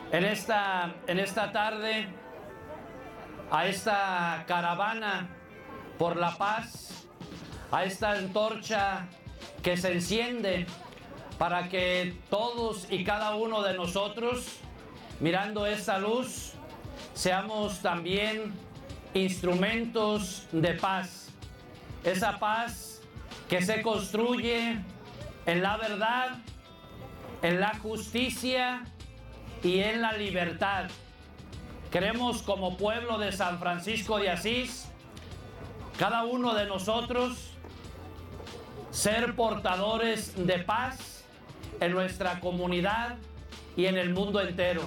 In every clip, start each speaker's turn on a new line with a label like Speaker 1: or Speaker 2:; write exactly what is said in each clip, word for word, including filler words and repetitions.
Speaker 1: En esta, en esta tarde, a esta caravana por la paz, a esta antorcha que se enciende para que todos y cada uno de nosotros, mirando esta luz, seamos también instrumentos de paz. Esa paz que se construye en la verdad, en la justicia y en la libertad. Queremos, como pueblo de San Francisco de Asís, cada uno de nosotros, ser portadores de paz en nuestra comunidad y en el mundo entero.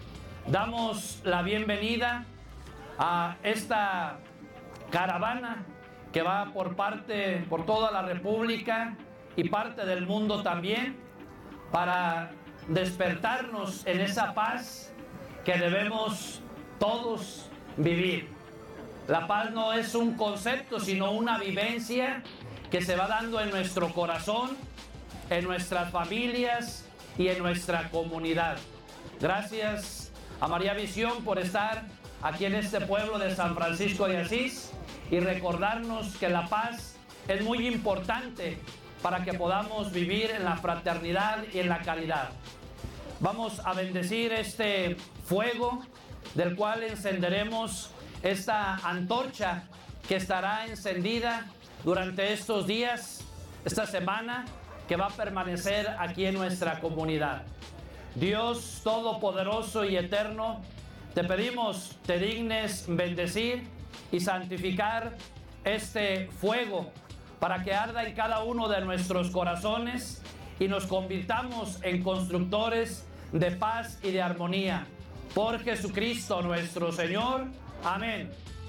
Speaker 1: Damos la bienvenida a esta caravana que va por parte, por toda la República y parte del mundo también, para despertarnos en esa paz que debemos todos vivir. La paz no es un concepto, sino una vivencia que se va dando en nuestro corazón, en nuestras familias y en nuestra comunidad. Gracias a María Visión por estar aquí en este pueblo de San Francisco de Asís y recordarnos que la paz es muy importante para que podamos vivir en la fraternidad y en la caridad. Vamos a bendecir este fuego del cual encenderemos esta antorcha que estará encendida durante estos días, esta semana, que va a permanecer aquí en nuestra comunidad. Dios Todopoderoso y Eterno, te pedimos, te dignes bendecir y santificar este fuego para que arda en cada uno de nuestros corazones y nos convirtamos en constructores de paz y de armonía. Por Jesucristo nuestro Señor. Amén.